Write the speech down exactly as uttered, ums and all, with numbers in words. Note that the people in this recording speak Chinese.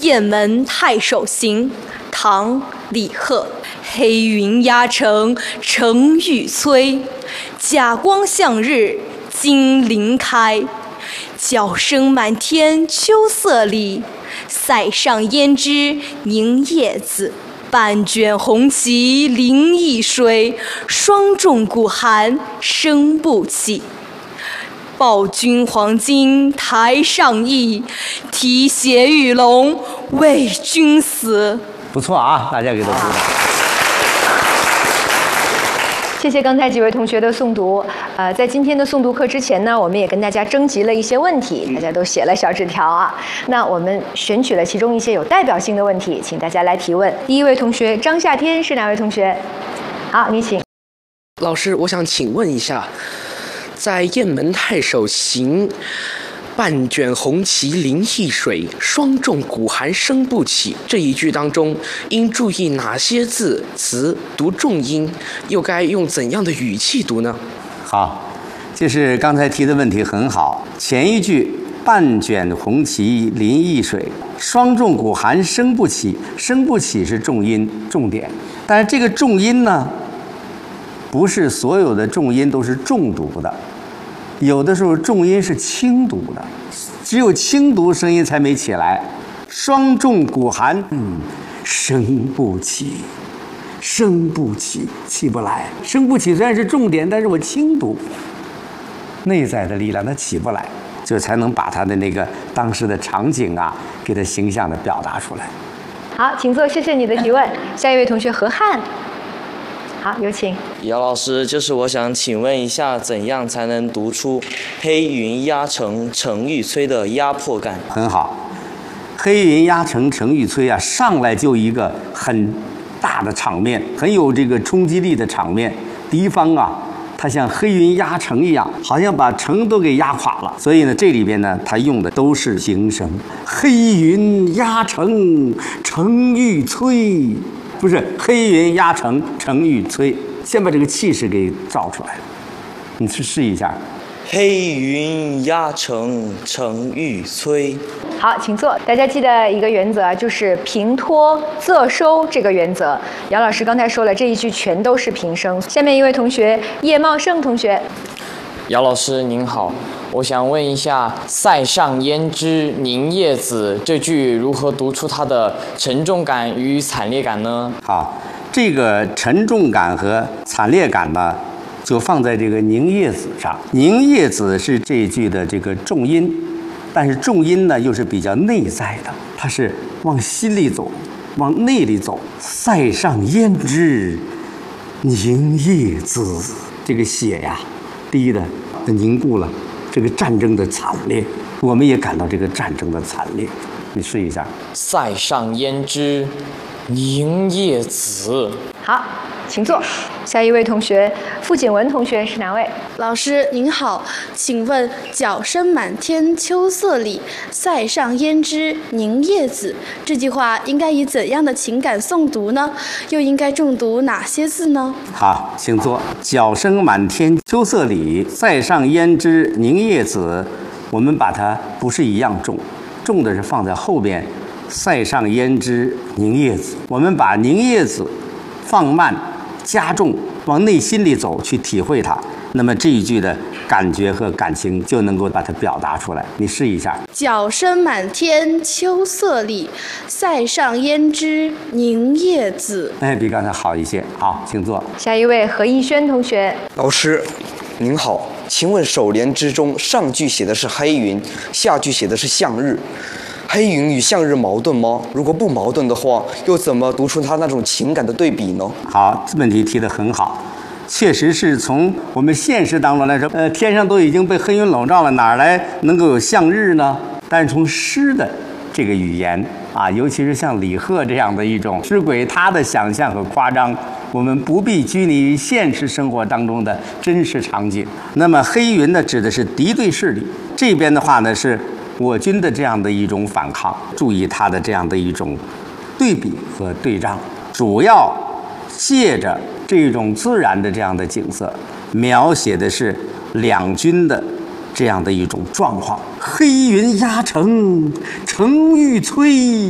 雁门太守行，唐·李贺。黑云压城城欲摧，甲光向日金鳞开。角声满天秋色里，塞上胭脂凝夜紫。半卷红旗临易水，霜重鼓寒声不起。报君黄金台上意，提携玉龙为君死。 不错啊，大家给他鼓掌。 谢谢刚才几位同学的诵读。呃，在今天的诵读课之前呢，我们也跟大家征集了一些问题，大家都写了小纸条啊。那我们选取了其中一些有代表性的问题，请大家来提问。第一位同学张夏天是哪位同学？好，你请。 老师，我想请问一下，在雁门太守行，半卷红旗临易水，霜重鼓寒声不起这一句当中，应注意哪些字词读重音，又该用怎样的语气读呢？ 好，这是刚才提的问题很好。前一句半卷红旗临易水，霜重鼓寒声不起，声不起是重音重点，但是这个重音呢，不是所有的重音都是重读的，有的时候重音是轻读的，只有轻读声音才没起来。霜重鼓寒，嗯，声不起，声不起，起不来。声不起虽然是重点，但是我轻读，内在的力量它起不来，就才能把它的那个当时的场景啊，给它形象的表达出来。 好，请坐，谢谢你的提问。下一位同学何汉。好，有请。 姚老师，就是我想请问一下，怎样才能读出黑云压城城欲摧的压迫感？ 很好，黑云压城城欲摧啊，上来就一个很大的场面，很有这个冲击力的场面。敌方啊，它像黑云压城一样，好像把城都给压垮了。所以呢，这里边呢，它用的都是形声，黑云压城城欲摧。不是黑云压城城欲摧，先把这个气势给造出来。你去试一下。 黑云压城城欲摧。 好，请坐。大家记得一个原则，就是平托仄收这个原则。姚老师刚才说了，这一句全都是平声。下面一位同学叶茂盛同学。 姚老师您好，我想问一下“塞上胭脂凝夜紫”这句如何读出它的沉重感与惨烈感呢？ 好，这个沉重感和惨烈感呢，就放在这个凝夜紫上。凝夜紫是这一句的这个重音，但是重音呢又是比较内在的，它是往心里走，往内里走。塞上胭脂凝夜紫，这个血呀滴的凝固了这个战争的惨烈，我们也感到这个战争的惨烈。你试一下。 塞上胭脂凝夜紫。 好，请坐。下一位同学傅锦文同学是哪位？ 老师您好，请问角声满天秋色里，塞上胭脂凝夜紫这句话应该以怎样的情感诵读呢？又应该重读哪些字呢？ 好，请坐。角声满天秋色里，塞上胭脂凝夜紫，我们把它不是一样重，重的是放在后边，塞上胭脂凝夜紫，我们把凝夜紫放慢加重，往内心里走，去体会它，那么这一句的感觉和感情就能够把它表达出来。你试一下。 角声满天秋色里，塞上胭脂凝夜紫。 哎，比刚才好一些。好，请坐。 下一位何逸轩同学。 老师您好，请问首联之中上句写的是黑云，下句写的是向日，黑云与向日矛盾吗？如果不矛盾的话，又怎么读出它那种情感的对比呢？ 好，这问题提得很好，确实是从我们现实当中来说，呃，天上都已经被黑云笼罩了，哪来能够有向日呢？但是从诗的这个语言啊，尤其是像李贺这样的一种诗鬼，他的想象和夸张，我们不必拘泥于现实生活当中的真实场景。那么黑云呢，指的是敌对势力，这边的话呢是我军的这样的一种反抗，注意它的这样的一种对比和对仗，主要借着这种自然的这样的景色，描写的是两军的这样的一种状况。黑云压城城欲摧。